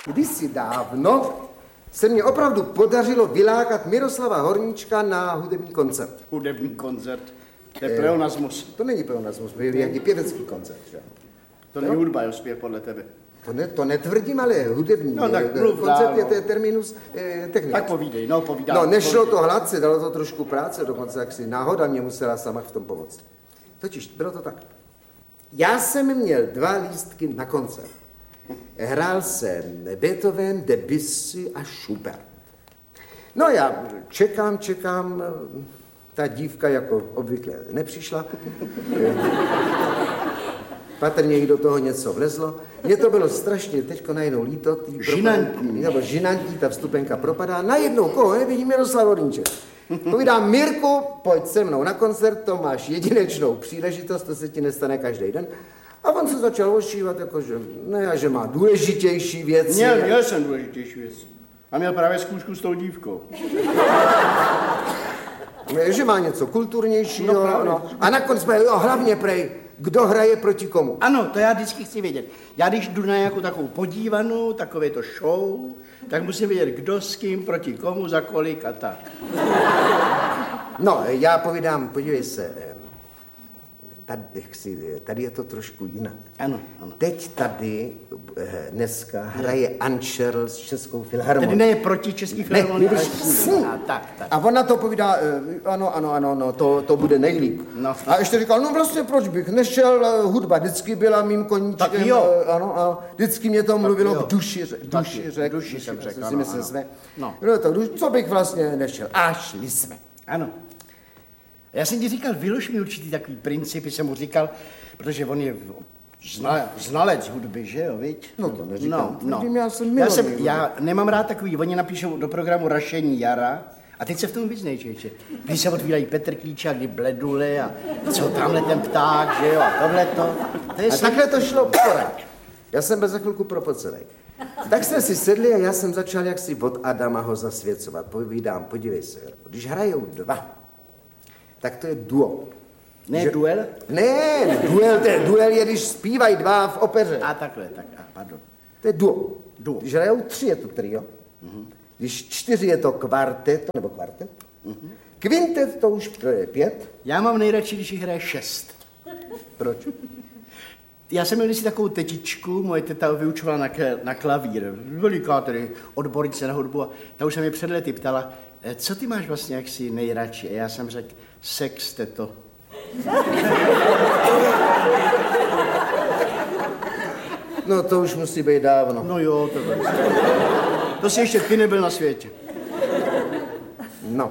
Kdysi dávno se mně opravdu podařilo vylákat Miroslava Horníčka na hudební koncert. Hudební koncert? To je pleonasmus. To není pleonasmus, to je pěvecký koncert. Že? To není hudba, je zpěv podle tebe. To netvrdím, ale hudební. No tak koncert je terminus technický. Tak povídej, no povídám. No, nešlo to hladce, dalo to trošku práce, dokonce jak si náhoda mě musela sama v tom pomoct. Totiž bylo to tak. Já jsem měl 2 lístky na koncert. Hrál jsem Beethoven, Debussy a Schubert. No já čekám, ta dívka jako obvykle nepřišla. Patrně jí do toho něco vlezlo. Mně to bylo strašně teďko najednou líto. Žinantní, ta vstupenka propadá. Najednou koho nevidím, Miroslav Horníček. Povídám, Mirku, pojď se mnou na koncert, to máš jedinečnou příležitost, to se ti nestane každý den. A on se začal ošívat, že má důležitější věci. Měl jsem důležitější věc. A měl právě zkoušku s tou dívkou. Že má něco kulturnějšího. No. A nakonec hlavně prej, kdo hraje proti komu. Ano, to já vždycky chci vědět. Já když jdu na nějakou takovou podívanou, takové to show, tak musím vědět, kdo s kým, proti komu, za kolik a tak. No, já povídám, podívej se, tady je to trošku jinak. Ano. Teď tady dneska hraje Anšerl s Českou filharmonií. Tedy ne proti Český filharmonii. Tak. A ona to povídá, ano, to bude nejlíp. No. A ještě říkal, no vlastně proč bych nešel, hudba vždycky byla mým koníčkem. Tak jo. Ano, vždycky mě to mluvilo k duši jsem řekl, ano. No, co bych vlastně nešel. A šli jsme. Ano. Já jsem ti říkal, vylož mi určitý takový principy, jsem mu říkal, protože on je znalec hudby, že jo, viď? No to neříkám. No. Já nemám rád takový, oni napíšou do programu Rašení jara a teď se v tom vyznej, čeče. Když se otvírají Petr Klíčák, kdy Bledule a co tamhle ten pták, že jo, a tohleto. A takhle to šlo pořád. Já jsem byl za chvilku propocenej. Tak jsme si sedli a já jsem začal jaksi od Adama ho zasvěcovat. Povídám, podívej se, když hrajou 2, tak to je duo. Duel? Ne, duel je, když zpívají 2 v opeře. A takhle, pardon. To je duo. Když hrajou 3, je to trio. Když 4 je to kvartet. Kvintet to už je 5. Já mám nejradši, když jich hraje 6. Proč? Já jsem měl si takovou tetičku, moje teta vyučovala na klavír. Veliká tedy odbornice na hudbu. A ta už se mě před lety ptala, co ty máš vlastně jaksi nejradši? A já jsem řekl, sex, teto. No to už musí být dávno. No jo, to si ještě ty nebyl na světě. No.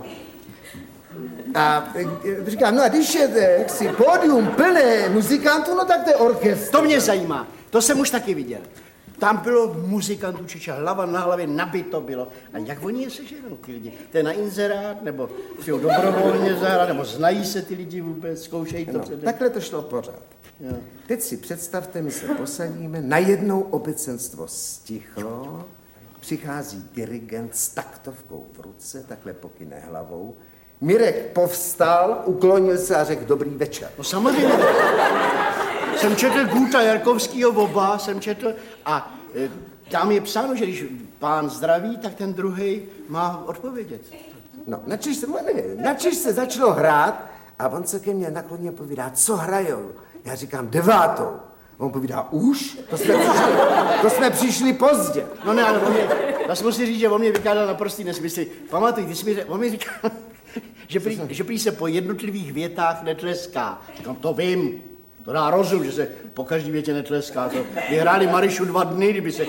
A říkám, no a když je jaksi pódium plné muzikantů, no tak to je orchestr. To mě zajímá, to jsem už taky viděl. Tam bylo muzikantů, čeče, hlava na hlavě, nabito bylo. A jak oni je seženou, ty lidi? To je na inzerát, nebo chtějí dobrovolně zahrát, nebo znají se ty lidi vůbec, zkoušejí to předem? Takhle to šlo pořád. Jo. Teď si představte, my se posadíme, najednou obecenstvo stichlo, přichází dirigent s taktovkou v ruce, takhle pokyne hlavou. Mirek povstal, uklonil se a řekl dobrý večer. No samozřejmě. Jsem četl Guta Jarkovskýho oba, a tam je psáno, že když pán zdraví, tak ten druhý má odpovědět. No, načež se začalo hrát a on se ke mně nakloně povídá, co hrajou? Já říkám 9. On povídá, už? To jsme přišli pozdě. No ne, ale já musím říct, že on mě vykádal naprostý nesmysly. Pamatuj, on mi říkal, že prý se po jednotlivých větách netleská. Říkám, to vím. To dá rozum, že se po každý větě netleská. To vyhráli Marišu 2 dny, kdyby se...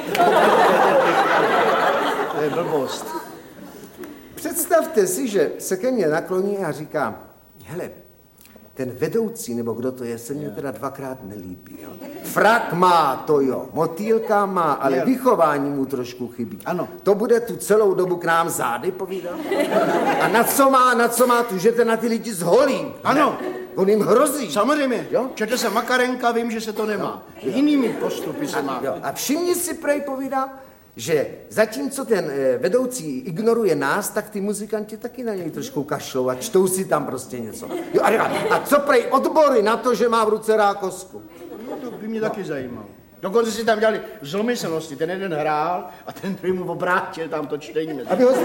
To je blbost. Představte si, že se ke mně nakloní a říká, hele, ten vedoucí, nebo kdo to je, se mě teda 2krát nelíbí. Jo? Frak má, to jo, motýlka má, ale vychování mu trošku chybí. Ano. To bude tu celou dobu k nám zády povídat? A na co má tu, že ten na ty lidi zholí? Ano. On jim hrozí. Samozřejmě. Jo? Četl jsem Makarenka, vím, že se to nemá. Jo. Jinými postupy se má. Jo. A všimni si, prej povídá, že zatímco ten vedoucí ignoruje nás, tak ty muzikanti taky na něj trošku kašlou a čtou si tam prostě něco. Jo, a co prej odbory na to, že má v ruce rákosku? No, to by mě taky zajímalo. Dokonce si tam dělali zlomyslnosti. Ten jeden hrál a ten druhý mu obrátil tam to čtení. Aby ho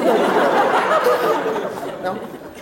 no.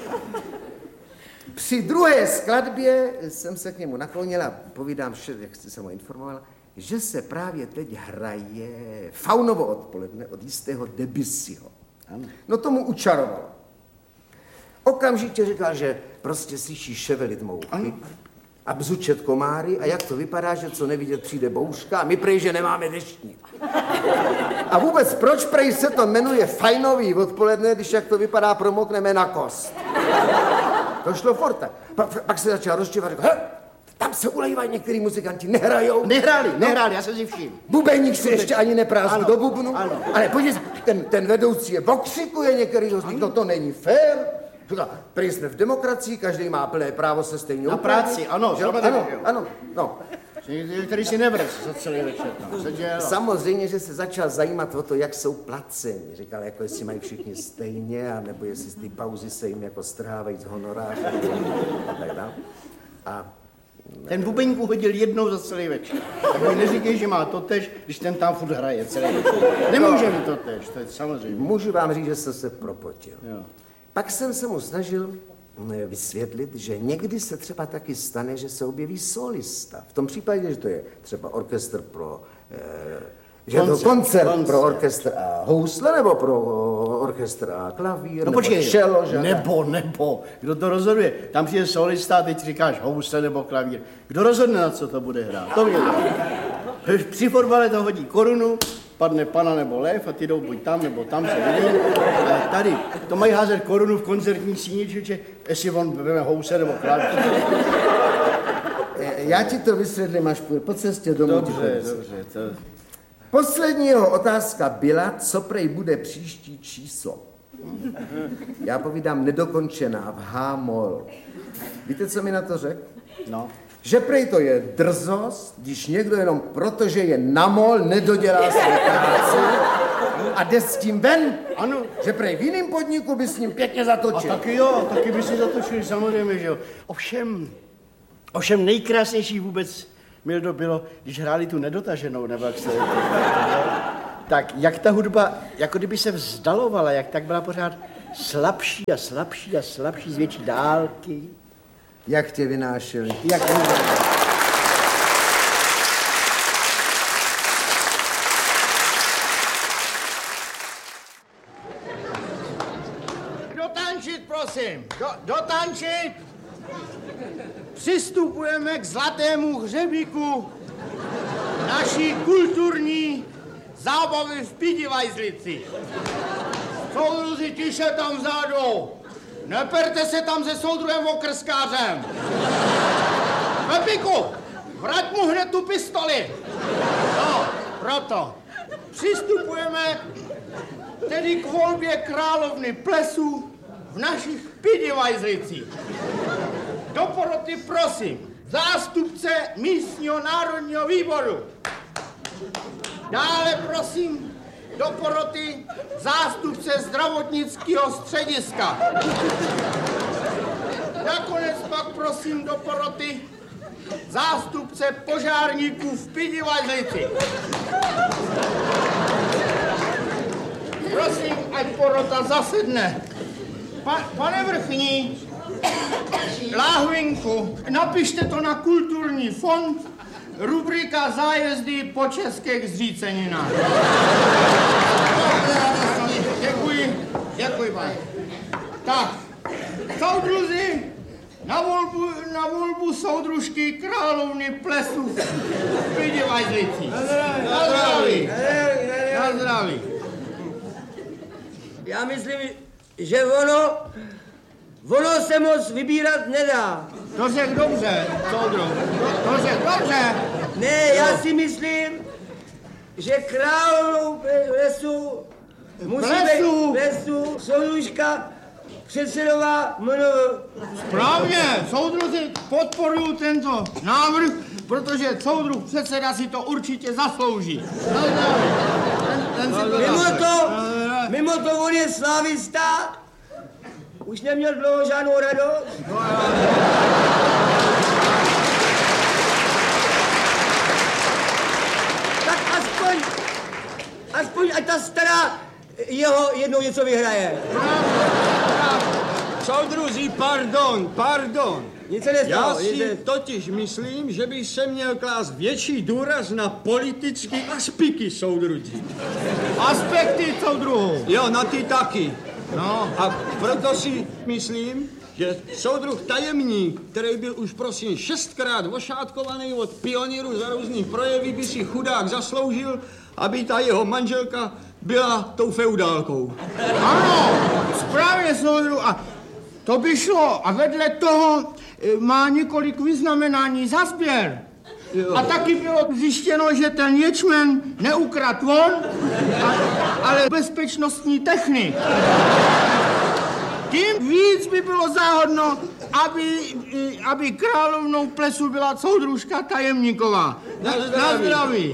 Při druhé skladbě jsem se k němu naklonil a povídám vše, jak jsem ho informoval, že se právě teď hraje Faunovo odpoledne od jistého Debussyho. No tomu učaroval. Okamžitě říkal, že prostě slyší ševelit mouchy a bzučet komáry a jak to vypadá, že co nevidět přijde bouřka a my prej, že nemáme deštník. A vůbec proč prej se to jmenuje Fajnový odpoledne, když jak to vypadá promokneme na kost. To šlo furt tak. Pak se začal rozčívat a řekl, tam se ulejvají některý muzikanti, nehrajou. Nehráli, já jsem si všiml. Bubeník se ještě ani neprázdí do bubnu. Ano. Ale podívej se, ten vedoucí je okřikuje některý z nich, no to není fér. Prý jsme v demokracii, každý má plné právo se stejně Na práci, ano. Ano, no. Který si nevrz za celý večer tam seděl. Samozřejmě, že se začal zajímat o to, jak jsou placeni. Říkal, jako jestli mají všichni stejně, anebo jestli z ty pauzy se jim jako strhávají z honoráře a tak dále. A ten bubeník uhodil jednou za celý večer. Tak mi neříkej, že má totež, když ten tam furt hraje celý večer. Nemůže mi totež, to je samozřejmě. Můžu vám říct, že jsem se propotil. Jo. Pak jsem se mu snažil vysvětlit, že někdy se třeba taky stane, že se objeví solista. V tom případě, že to je třeba orchestr pro... koncert pro orchestr a housle, nebo pro orchestr a klavír, no počkej, čelo, nebo, kdo to rozhoduje? Tam přijde solista a teď říkáš housle nebo klavír. Kdo rozhodne, na co to bude hrát? To mě. Při fotbale to hodí korunu, padne pana nebo lev a ty jdou buď tam, nebo tam se vidí. Ale tady, to mají házet korunu v koncertní síni, jestli on veme housle nebo klavír. Já ti to vysvětlím až po cestě domů. Dobře. Poslední jeho otázka byla, co prej bude příští číslo. Já povídám nedokončená v H-moll. Víte, co mi na to řekl? No. Že prej to je drzost, když někdo jenom protože je na mol nedodělá své práci a jde s tím ven. Ano. Že prej v jiném podniku by s ním pěkně zatočil. A taky jo, taky by si zatočili, samozřejmě, že jo. Ovšem nejkrásnější vůbec, Mildo, bylo, když hráli tu nedotaženou, nebo jak se... Tak jak ta hudba, jako kdyby se vzdalovala, jak tak byla pořád slabší a slabší a slabší z větší dálky. Jak tě vynášeli. Dotančit, prosím, dotančit. Přistupujeme k zlatému hřebíku naší kulturní zábavy v Pidivajzlici. Soudruzi, tiše tam vzadu. Neperte se tam se soudruhem okrskářem. Pepíku, vrať mu hned tu pistoli. No, proto přistupujeme tedy k volbě královny plesu v našich Pidivajzlicích. Do poroty prosím zástupce místního národního výboru. Dále prosím do poroty zástupce zdravotnického střediska. Nakonec pak prosím do poroty zástupce požárníků v Pidivajzlici. Prosím, ať porota zasedne. Pane vrchní, láhvinku, napište to na kulturní fond, rubrika zájezdy po českých zříceninách. Děkuji, pane. Tak, soudruzi, na volbu soudružky královny plesu v Pidivajzlicích. Na zdraví. Na zdraví. Já myslím, že ono se moc vybírat nedá. To řek dobře, soudruh. To řek dobře. Ne, já si myslím, že královnou plesu musí být plesu soudružka předsedová MNV. Správně, soudruzi podporují tento návrh, protože soudruh předseda si to určitě zaslouží. Mimo to on je slávista, už neměl dlouho žádnou radost. aspoň ať ta stará jeho jednou něco vyhraje. Soudruzi, pardon. Nic se nestalo. Já si totiž myslím, že by se měl klást větší důraz na politické aspekty, soudruzi. Aspekty, soudruhu. Jo, na ty taky. No. A proto si myslím, že soudruh tajemník, který byl už prosím 6krát ošátkovaný od pionýrů za různý projevy, by si chudák zasloužil, aby ta jeho manželka byla tou feudálkou. Ano, správně, soudruhu. A to by šlo. A vedle toho má několik vyznamenání za sběr. Jo. A taky bylo zjištěno, že ten ječmen neukradl on, ale bezpečnostní technik. Tím víc by bylo záhodno, aby královnou plesu byla soudružka tajemníková. Na zdraví.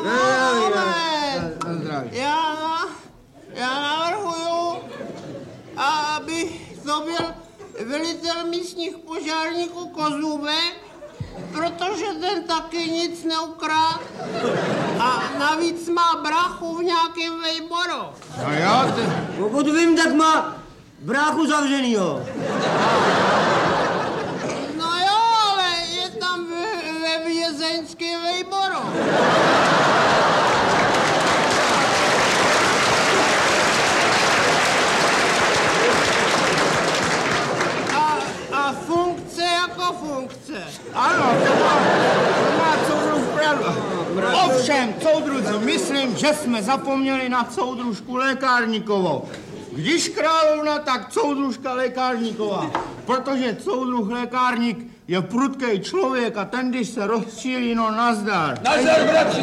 Na zdraví. Já navrhuju, aby to byl velitel místních požárníků Kozůbek, protože ten taky nic neukradl a navíc má brachu v nějakém vejboru. No jo, Pokud vím, tak má bráchu zavřenýho. No jo, ale je tam ve vězeňském vejboru. A funkce jako funkce. ano, to má soudruh pravdu. Ovšem, soudruzi, myslím, že jsme zapomněli na soudružku lékárníkovou. Když královna, tak soudružka lékárníková. Protože soudruh lékárník je prudký člověk a ten, když se rozčílí, no nazdar. Nazdar, bratři!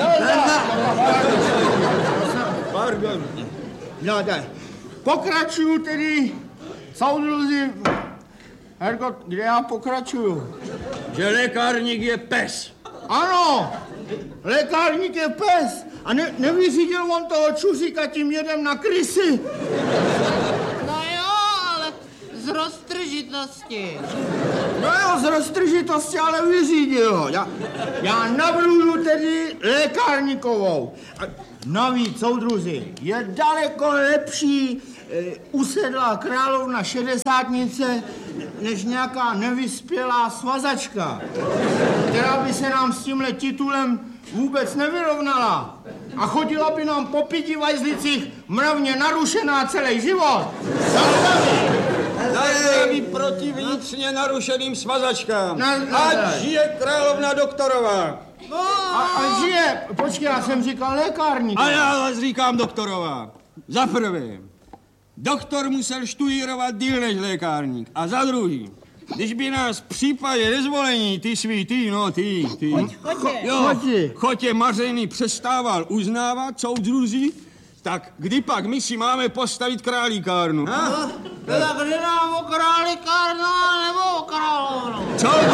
Pardon. No, tak. Pokračuju tedy, soudruzi. Herko, kde já pokračuju? Že lékárník je pes. Ano, lékárník je pes. A nevyřídil on toho čuříka tím jedem na krysy. No jo, ale z roztržitosti. No jo, z roztržitosti, ale vyřídil ho. Já navrhuju tedy lékárníkovou. A navíc, soudruzi, je daleko lepší usedlá královna šedesátnice, než nějaká nevyspělá svazačka, která by se nám s tímhle titulem vůbec nevyrovnala a chodila by nám po 5 vajzlicích mravně narušená celý život. Na zdraví proti vnitřně narušeným svazačkám. Ať žije královna doktorová. A žije, počkej, já jsem říkal lékárník. A já vás říkám doktorová. Za prvé, doktor musel študírovat díl než lékárník. A za druhý, když by nás v případě nezvolení Chotě Mařeny přestával uznávat soudruzi, tak kdy pak my si máme postavit králíkárnu? Tak kdy nám o králíkárnu nebo o královnu?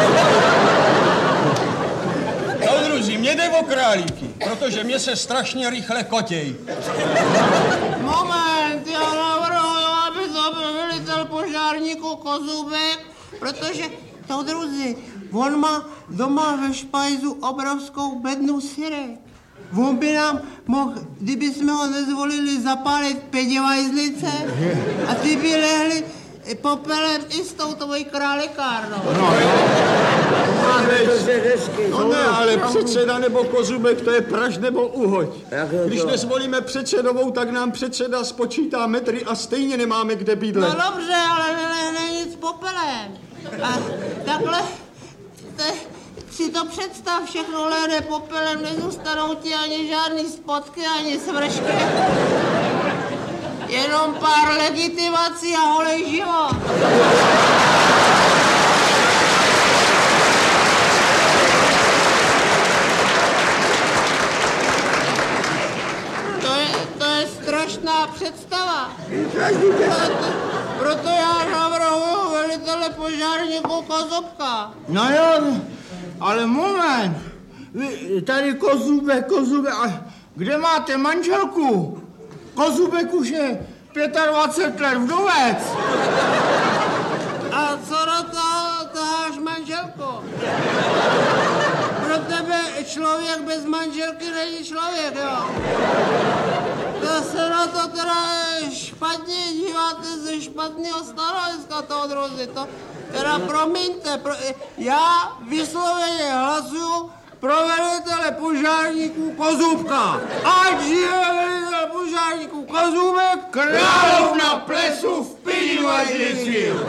Soudruzi, mě jde o králíky, protože mě se strašně rychle kotěj. Moment, já navrhuji, aby to byl velitel požárníků Kozůbek, protože, soudruzi, on má doma ve špajzu obrovskou bednu syrek. On by nám mohl, kdyby jsme ho nezvolili, zapálit 5 vajzlice a ty by lehli popelem i s tou tvojí králíkárnou. No ne, ale předseda nebo Kozubek, to je praž nebo uhoď. Když nezvolíme předsedovou, tak nám předseda spočítá metry a stejně nemáme kde bydlet. No dobře, ale nelehne nic popelem. A takhle si to představ, všechno lehne popelem, nezůstanou ti ani žádný spotky, ani svršky. Jenom pár legitimací a holej život. To je strašná představa. Proto já navrhuji velitele požárníků Kozubka. No jo, ale moment. Vy tady Kozubek, a kde máte manželku? Kozubek už je 25 let vdovec. A co do toho taháš manželku? Pro tebe člověk bez manželky není člověk, jo? To teda špatně, díváte ze špatného stanoviska, soudruzi, to teda promiňte, já vysloveně hlasuju pro velitele požárníků Kozůbka. Ať žije velitel požárníků Kozůbek, královna plesu v pínu a žicíl.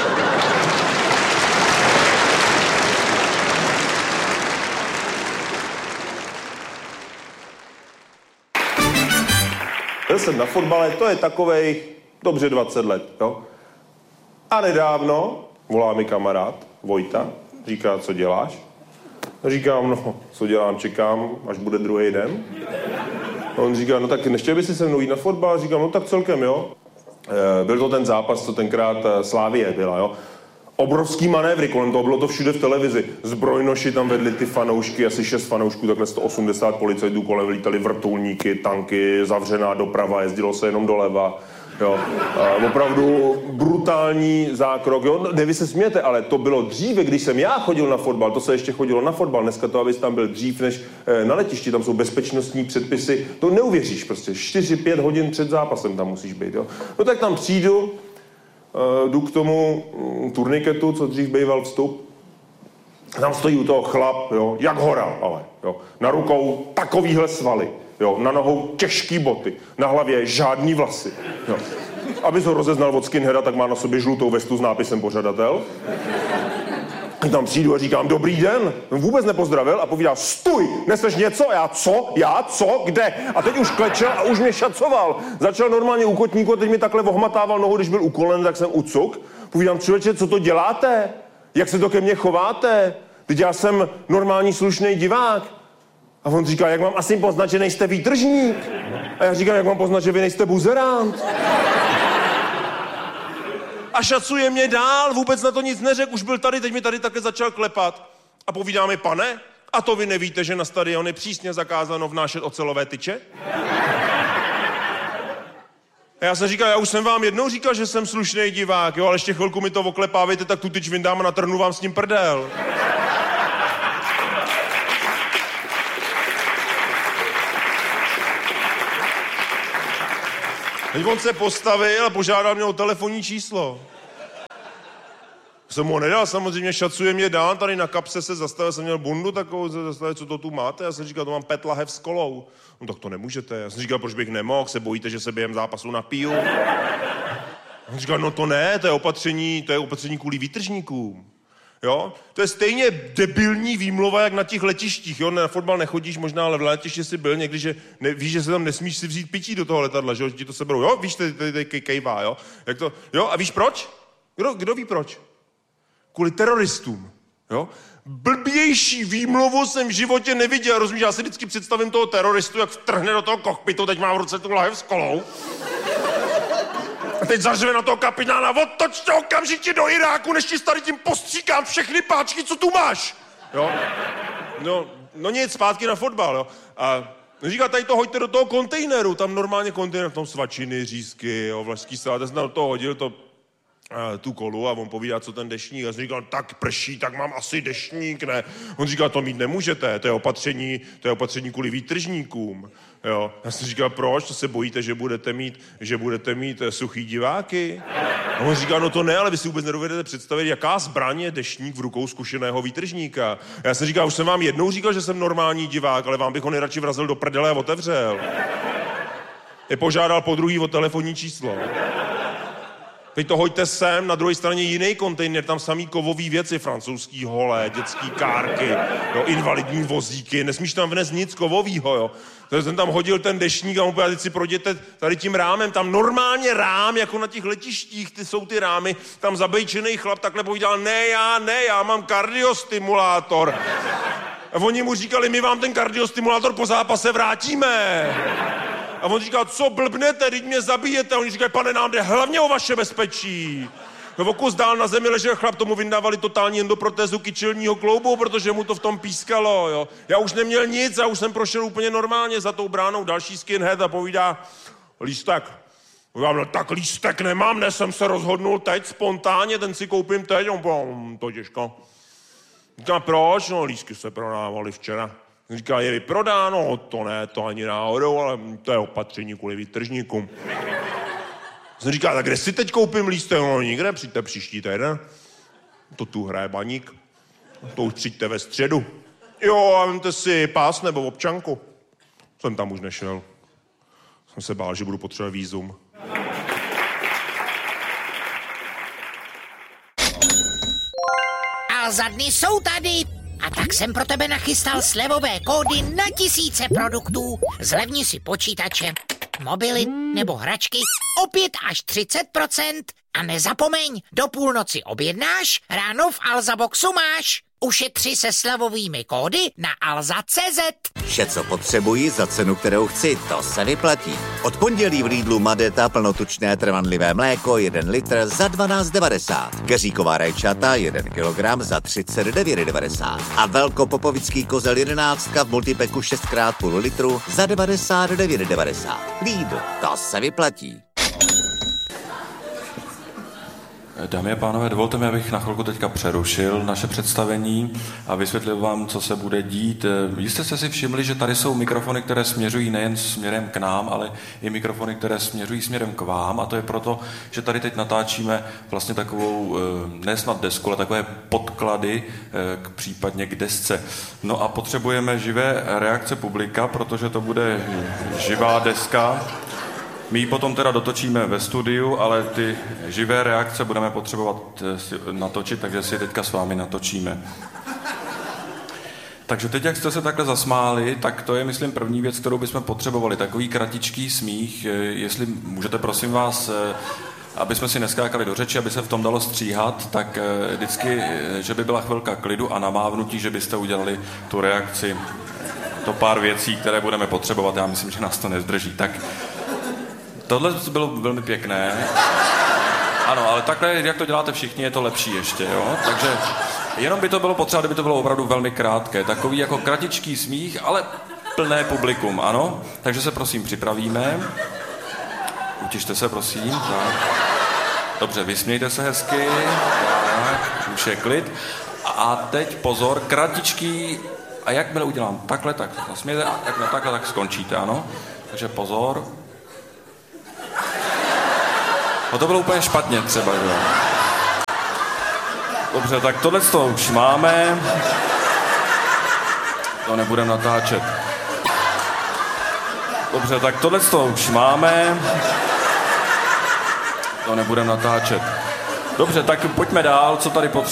Byl jsem na fotbale, to je takovej dobře 20 let, jo. A nedávno volá mi kamarád Vojta, říká, co děláš? Říkám, no, co dělám, čekám, až bude druhý den. A on říká, no tak nechtěl by si se mnou jít na fotbal? Říkám, no tak celkem, jo. Byl to ten zápas, co tenkrát Slavie byla, jo. Obrovský manévry, kolem toho bylo to všude v televizi. Zbrojnoši tam vedli ty fanoušky, asi 6 fanoušků, takhle 180 policajtů kolem, lítali vrtulníky, tanky, zavřená doprava, jezdilo se jenom doleva. Jo. Opravdu brutální zákrok, jo. Ne, vy se smějete, ale to bylo dříve, když jsem já chodil na fotbal, to se ještě chodilo na fotbal, dneska to, abys tam byl dřív než na letišti, tam jsou bezpečnostní předpisy, to neuvěříš prostě, 4-5 hodin před zápasem tam musíš být, jo. No tak tam přijdu, jdu k tomu turniketu, co dřív býval vstup. Tam stojí u toho chlap, jo, jak hora, ale, jo. Na rukou takovýhle svaly, jo, na nohou těžký boty, na hlavě žádný vlasy, jo. Abys ho rozeznal od skinheada, tak má na sobě žlutou vestu s nápisem pořadatel. Tam přijdu a říkám, dobrý den. On vůbec nepozdravil a povídá, stůj, neseš něco? Já co, kde? A teď už klečel a už mě šacoval. Začal normálně u kotníku a teď mi takhle ohmatával nohu, když byl u kolen, tak jsem ucuk. Povídám, člověče, co to děláte? Jak se to ke mně chováte? Teď já jsem normální slušný divák. A on říká, jak mám asi poznat, že nejste výtržník? A já říkám, jak mám poznat, že vy nejste buzerant? A šacuje mě dál, vůbec na to nic neřekl, už byl tady, teď mi tady také začal klepat. A povídá mi, pane, a to vy nevíte, že na stadion je přísně zakázáno vnášet ocelové tyče? A já jsem říkal, já už jsem vám jednou říkal, že jsem slušný divák, jo, ale ještě chvilku mi to oklepávejte, tak tu tyč vyndám a natrhnu vám s tím prdel. Teď on se postavil a požádal mě o telefonní číslo. Jsem mu nedal, samozřejmě šacuje mě dál, tady na kapse se zastavil, jsem měl bundu takovou, zastavil, co to tu máte? Já jsem říkal, to mám 5 lahev s kolou. No tak to nemůžete. Já jsem říkal, proč bych nemohl, se bojíte, že se během zápasu napiju? On říkal, no to ne, to je opatření kvůli výtržníkům. Jo? To je stejně debilní výmluva, jak na těch letištích, jo? Na fotbal nechodíš možná, ale v letišti jsi byl někdy, že víš, že se tam nesmíš si vzít pití do toho letadla, že ti to seberou, jo? Víš, tady kejvá, jo? Jak to, jo? A víš proč? Kdo ví proč? Kvůli teroristům, jo? Blbější výmluvu jsem v životě neviděl, rozumíš? Já si vždycky představím toho teroristu, jak vtrhne do toho kokpitu, teď má v ruce tu lahev s kolou. A teď zařve na toho kapitána, otočte okamžitě do Iráku, než ti tady tím postříkám všechny páčky, co tu máš. Jo? No nic, zpátky na fotbal, jo? A říká, tady to hoďte do toho kontejneru, tam normálně kontejner, tam svačiny, řízky, jo, vlašský salát, já jsem do toho hodil tu kolu a on povídá, co ten deštník. Já jsem říkal, tak prší, tak mám asi deštník, ne. On říká, to mít nemůžete, to je opatření kvůli výtržníkům. Jo. Já jsem říkal, proč? To se bojíte, že budete mít suchý diváky? A on říká, no to ne, ale vy si vůbec nedovedete představit, jaká zbraň je deštník v rukou zkušeného výtržníka. Já jsem říkal, už jsem vám jednou říkal, že jsem normální divák, ale vám bych ho nejradši vrazil do prdele a otevřel. Je požádal po druhý o telefonní číslo. Teď to hoďte sem, na druhé straně jiný kontejner, tam samý kovový věci, francouzský hole, dětský kárky, jo, invalidní vozíky, nesmíš tam vnést nic kovovýho, jo. Takže jsem tam hodil ten deštník a on povedal, teď si projděte tady tím rámem, tam normálně rám, jako na těch letištích, jsou ty rámy, tam zabejčený chlap takhle povídal, ne, já mám kardiostimulátor. A oni mu říkali, my vám ten kardiostimulátor po zápase vrátíme. A on říkal, co blbnete, teď mě zabijete. A oni říkají, pane, nám jde hlavně o vaše bezpečí. No, kus dál na zemi ležel chlap, tomu vyndávali totální endoprotézu kyčelního kloubu, protože mu to v tom pískalo, jo. Já už neměl nic, já už jsem prošel úplně normálně za tou bránou další skinhead a povídá, lístek. No, tak lístek nemám, ne, jsem se rozhodnul teď spontánně, ten si koupím teď, to těžko. Říkám, proč? No, lístky se prodávaly včera. Říká, je vyprodáno, to ne, to ani náhodou, ale to je opatření kvůli výtržníkům. Jsem říká, tak kde si teď koupím lístek? No nikde, přijďte příští týden. To tu hraje Baník. To už přijďte ve středu. Jo, a vemte si pás nebo občanku. Jsem tam už nešel. Jsem se bál, že budu potřebovat vízum. A za dny jsou tady. A tak jsem pro tebe nachystal slevové kódy na tisíce produktů. Zlevni si počítače, mobily nebo hračky o 5 až 30%. A nezapomeň, do půlnoci objednáš, ráno v Alza Boxu máš. Ušetři se slevovými kódy na alza.cz. Vše, co potřebuji za cenu, kterou chci, to se vyplatí. Od pondělí v Lidlu Madeta plnotučné trvanlivé mléko 1 litr za 12,90. Keříková rajčata 1 kilogram za 39,90. A velkopopovický kozel 11 v multipeku 6x půl litru za 99,90. Lidl, to se vyplatí. Dámy a pánové, dovolte mi, abych na chvilku teďka přerušil naše představení a vysvětlil vám, co se bude dít. Jistě jste si všimli, že tady jsou mikrofony, které směřují nejen směrem k nám, ale i mikrofony, které směřují směrem k vám, a to je proto, že tady teď natáčíme vlastně takovou, ne snad desku, ale takové podklady případně k desce. No a potřebujeme živé reakce publika, protože to bude živá deska. My ji potom teda dotočíme ve studiu, ale ty živé reakce budeme potřebovat natočit, takže si teďka s vámi natočíme. Takže teď, jak jste se takhle zasmáli, tak to je, myslím, první věc, kterou bychom potřebovali. Takový kratičký smích, jestli můžete, prosím vás, aby jsme si neskákali do řeči, aby se v tom dalo stříhat, tak vždycky, že by byla chvilka klidu a namávnutí, že byste udělali tu reakci. To pár věcí, které budeme potřebovat, já myslím, že nás to nezdrží. Tak tohle bylo velmi pěkné. Ano, ale takhle, jak to děláte všichni, je to lepší ještě, jo? Takže jenom by to bylo potřeba, kdyby to bylo opravdu velmi krátké. Takový jako kratičký smích, ale plné publikum, ano? Takže se prosím připravíme. Utište se, prosím. Tak. Dobře, vysmějte se hezky. Tak, už je klid. A teď pozor, kratičký. A jakmile udělám takhle, tak nasmějte. A jakmile takhle, tak skončíte, ano? Takže pozor. No to bylo úplně špatně třeba, jo. Dobře, tak tohle to už máme. To nebudeme natáčet. Dobře, tak tohle to už máme. To nebudeme natáčet. Dobře, tak pojďme dál, co tady potřebujeme.